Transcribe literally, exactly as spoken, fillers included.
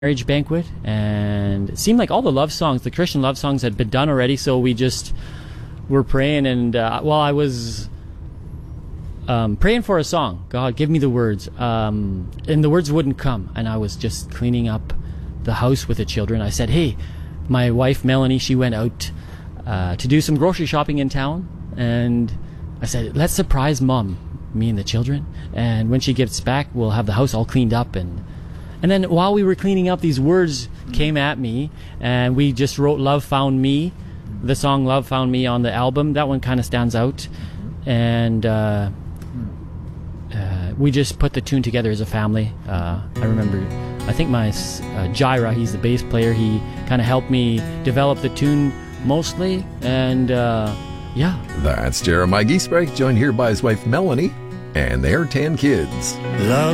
marriage banquet, and it seemed like all the love songs, the Christian love songs, had been done already. So we just were praying, and uh, while I was um, praying for a song, God, give me the words, um, and the words wouldn't come. And I was just cleaning up the house with the children. I said, "Hey, my wife Melanie, she went out uh, to do some grocery shopping in town, and I said, let's surprise Mom, me and the children, and when she gets back, we'll have the house all cleaned up." And And then while we were cleaning up, these words came at me, and we just wrote Love Found Me, the song Love Found Me on the album. That one kind of stands out. And uh, uh, we just put the tune together as a family. Uh, I remember, I think my uh, Jaira, he's the bass player, he kind of helped me develop the tune mostly. And uh, yeah. That's Jeremiah Giesbrecht, joined here by his wife Melanie, and their ten kids. Love